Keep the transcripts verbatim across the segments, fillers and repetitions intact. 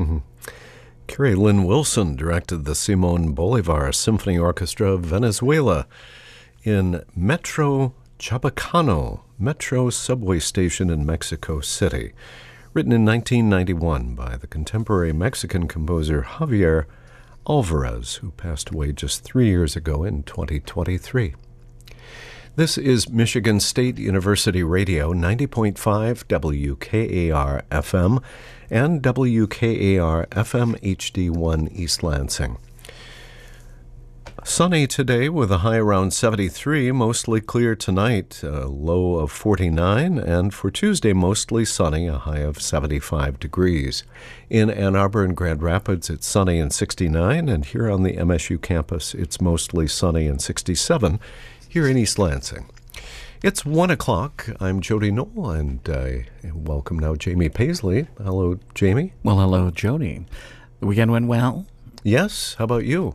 Carrie Lynn Wilson directed the Simon Bolivar Symphony Orchestra of Venezuela in Metro Chabacano, Metro subway station in Mexico City, written in nineteen ninety-one by the contemporary Mexican composer Javier Alvarez, who passed away just three years ago in twenty twenty-three. This is Michigan State University Radio, ninety point five W K A R F M and W K A R F M H D one East Lansing. Sunny today with a high around seventy-three, mostly clear tonight, a low of forty-nine, and for Tuesday mostly sunny, a high of seventy-five degrees. In Ann Arbor and Grand Rapids, it's sunny and sixty-nine, and here on the M S U campus, it's mostly sunny and sixty-seven here in East Lansing. It's one o'clock. I'm Jody Knoll, and I welcome now Jamie Paisley. Hello, Jamie. Well, hello, Jody. The weekend went well? Yes. How about you?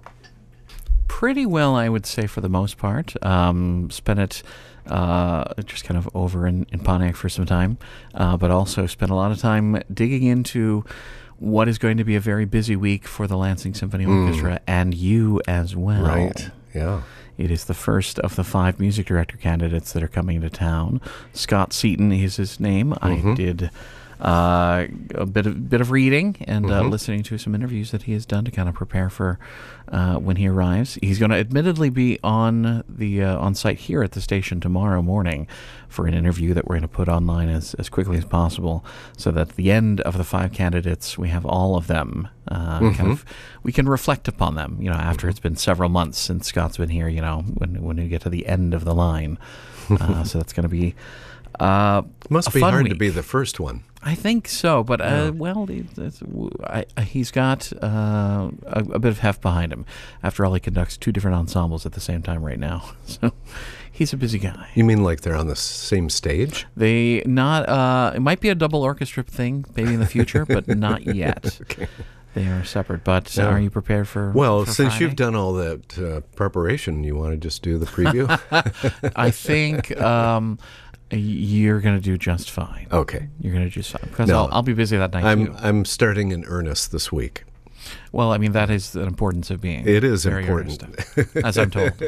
Pretty well, I would say, for the most part. Um, spent it uh, just kind of over in, in Pontiac for some time, uh, but also spent a lot of time digging into what is going to be a very busy week for the Lansing Symphony Orchestra mm. and you as well. Right, yeah. It is the first of the five music director candidates that are coming to town. Scott Seaton is his name. Mm-hmm. I did uh, a bit of bit of reading and mm-hmm. uh, listening to some interviews that he has done to kind of prepare for uh, when he arrives. He's going to admittedly be on the uh, on site here at the station tomorrow morning for an interview that we're going to put online as, as quickly as possible, so that at the end of the five candidates, we have all of them. Uh, mm-hmm. kind of, we can reflect upon them, you know, after mm-hmm. it's been several months since Scott's been here, you know, when when we get to the end of the line. Uh, so that's going to be uh, must a be fun hard week. to be the first one. I think so, but uh, yeah. well, it's, I, I, he's got uh, a, a bit of heft behind him. After all, he conducts two different ensembles at the same time right now, so he's a busy guy. You mean like they're on the same stage? They not. Uh, it might be a double orchestra thing, maybe in the future, but not yet. Okay. They are separate. But yeah. Are you prepared for? Well, for since Friday? You've done all that uh, preparation, you want to just do the preview? I think. Um, You're going to do just fine. Okay. You're going to do just fine. Because no, I'll, I'll be busy that night, I'm, too. I'm starting in earnest this week. Well, I mean, that is the importance of being It is very important. earnest, as I'm told.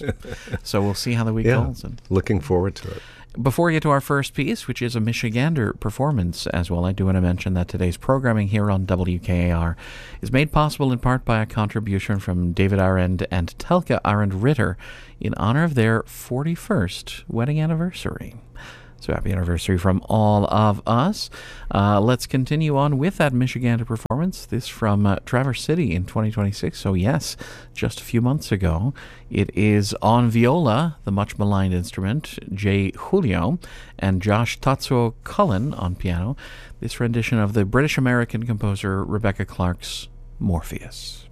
So we'll see how the week yeah, goes. And looking forward to it. Before we get to our first piece, which is a Michigander performance as well, I do want to mention that today's programming here on W K A R is made possible in part by a contribution from David Arend and Telka Arend Ritter in honor of their forty-first wedding anniversary. So happy anniversary from all of us. Uh, let's continue on with that Michigander performance. This from uh, Traverse City in twenty twenty-six. So yes, just a few months ago. It is on viola, the much maligned instrument, Jay Julio, and Josh Tatsuo Cullen on piano. This rendition of the British-American composer Rebecca Clark's Morpheus.